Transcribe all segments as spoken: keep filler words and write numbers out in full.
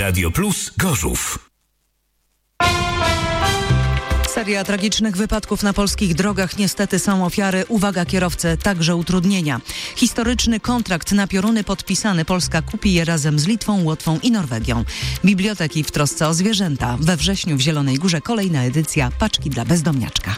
Radio Plus Gorzów. Seria tragicznych wypadków na polskich drogach. Niestety są ofiary, uwaga kierowcy, także utrudnienia. Historyczny kontrakt na pioruny podpisany. Polska kupi je razem z Litwą, Łotwą i Norwegią. Biblioteki w trosce o zwierzęta. We wrześniu w Zielonej Górze kolejna edycja Paczki dla bezdomniaczka.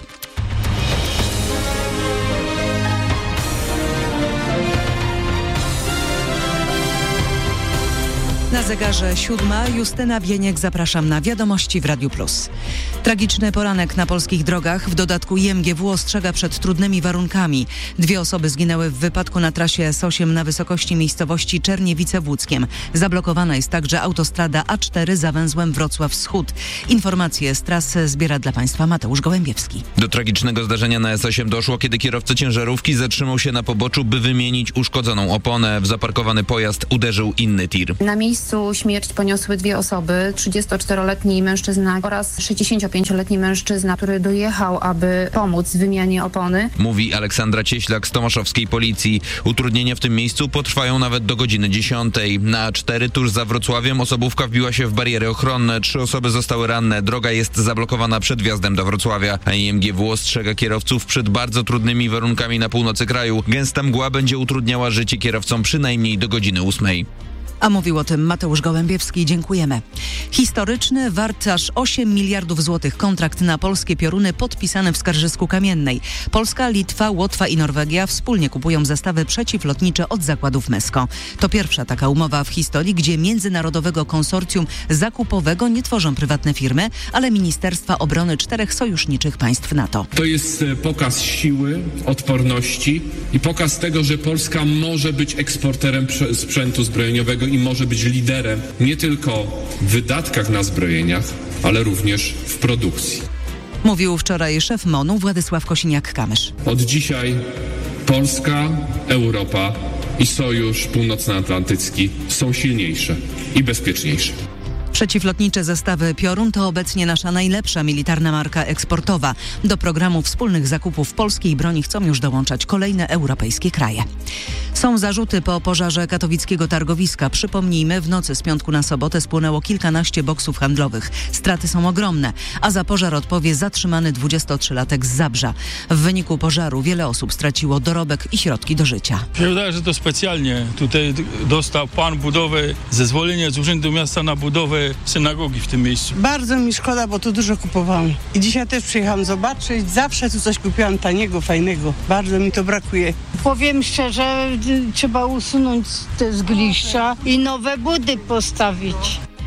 Na zegarze siódma. Justyna Wieniek, zapraszam na wiadomości w Radiu Plus. Tragiczny poranek na polskich drogach. W dodatku I M G W ostrzega przed trudnymi warunkami. Dwie osoby zginęły w wypadku na trasie S osiem na wysokości miejscowości Czerniewice-Włódzkiem. Zablokowana jest także autostrada A cztery za węzłem Wrocław Wschód. Informacje z trasy zbiera dla Państwa Mateusz Gołębiewski. Do tragicznego zdarzenia na S osiem doszło, kiedy kierowca ciężarówki zatrzymał się na poboczu, by wymienić uszkodzoną oponę. W zaparkowany pojazd uderzył inny tir. Na miejscu śmierć poniosły dwie osoby, trzydziestoczteroletni mężczyzna oraz sześćdziesięciopięcioletni mężczyzna, który dojechał, aby pomóc w wymianie opony. Mówi Aleksandra Cieślak z tomaszowskiej policji. Utrudnienia w tym miejscu potrwają nawet do godziny dziesiątej. Na A cztery tuż za Wrocławiem osobówka wbiła się w bariery ochronne. Trzy osoby zostały ranne. Droga jest zablokowana przed wjazdem do Wrocławia. A I M G W ostrzega kierowców przed bardzo trudnymi warunkami na północy kraju. Gęsta mgła będzie utrudniała życie kierowcom przynajmniej do godziny ósmej. A mówił o tym Mateusz Gołębiewski. Dziękujemy. Historyczny, wart aż osiem miliardów złotych kontrakt na polskie pioruny podpisany w Skarżysku-Kamiennej. Polska, Litwa, Łotwa i Norwegia wspólnie kupują zestawy przeciwlotnicze od zakładów Mesko. To pierwsza taka umowa w historii, gdzie międzynarodowego konsorcjum zakupowego nie tworzą prywatne firmy, ale Ministerstwa Obrony czterech sojuszniczych państw NATO. To jest pokaz siły, odporności i pokaz tego, że Polska może być eksporterem sprzętu zbrojeniowego i może być liderem nie tylko w wydatkach na zbrojeniach, ale również w produkcji. Mówił wczoraj szef MON-u Władysław Kosiniak-Kamysz. Od dzisiaj Polska, Europa i Sojusz Północnoatlantycki są silniejsze i bezpieczniejsze. Przeciwlotnicze zestawy Piorun to obecnie nasza najlepsza militarna marka eksportowa. Do programu wspólnych zakupów polskiej broni chcą już dołączać kolejne europejskie kraje. Są zarzuty po pożarze katowickiego targowiska. Przypomnijmy, w nocy z piątku na sobotę spłonęło kilkanaście boksów handlowych. Straty są ogromne, a za pożar odpowie zatrzymany dwudziestotrzylatek z Zabrza. W wyniku pożaru wiele osób straciło dorobek i środki do życia. Się wydaje, że to specjalnie. Tutaj dostał pan budowę, zezwolenie z Urzędu Miasta na budowę synagogi w tym miejscu. Bardzo mi szkoda, bo tu dużo kupowałam. I dzisiaj też przyjechałam zobaczyć. Zawsze tu coś kupiłam taniego, fajnego. Bardzo mi to brakuje. Powiem szczerze, trzeba usunąć te zgliszcza i nowe budy postawić.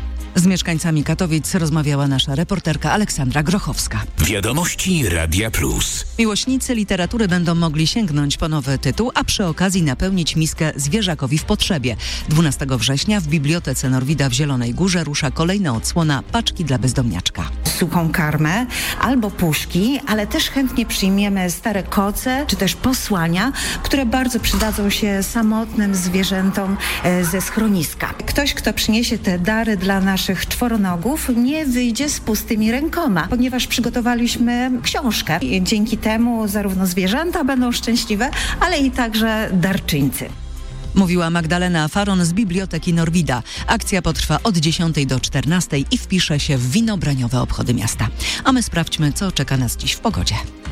Z mieszkańcami Katowic rozmawiała nasza reporterka Aleksandra Grochowska. Wiadomości Radia Plus. Miłośnicy literatury będą mogli sięgnąć po nowy tytuł, a przy okazji napełnić miskę zwierzakowi w potrzebie. dwunastego września w Bibliotece Norwida w Zielonej Górze rusza kolejna odsłona Paczki dla bezdomniaczka. Suchą karmę albo puszki, ale też chętnie przyjmiemy stare koce czy też posłania, które bardzo przydadzą się samotnym zwierzętom ze schroniska. Ktoś, kto przyniesie te dary dla naszych czworonogów, nie wyjdzie z pustymi rękoma, ponieważ przygotowaliśmy książkę. I dzięki temu zarówno zwierzęta będą szczęśliwe, ale i także darczyńcy. Mówiła Magdalena Faron z Biblioteki Norwida. Akcja potrwa od dziesiątej do czternastej i wpisze się w winobraniowe obchody miasta. A my sprawdźmy, co czeka nas dziś w pogodzie.